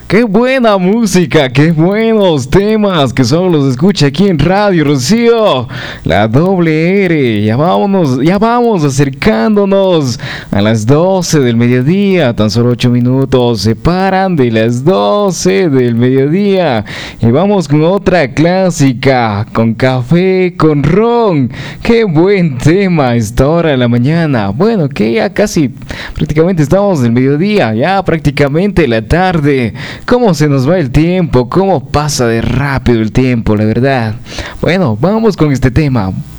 Qué buena música, qué buenos temas que solo los escucha aquí en Radio Rocío, la doble R. Ya vamos acercándonos a las 12 del mediodía. Tan solo 8 minutos separan de las 12 del mediodía. Y vamos con otra clásica, con café, con ron. Qué buen tema a esta hora de la mañana. Bueno, que ya casi prácticamente estamos del mediodía, ya prácticamente la tarde. ¿Cómo se nos va el tiempo? ¿Cómo pasa de rápido el tiempo, la verdad? Bueno, vamos con este tema.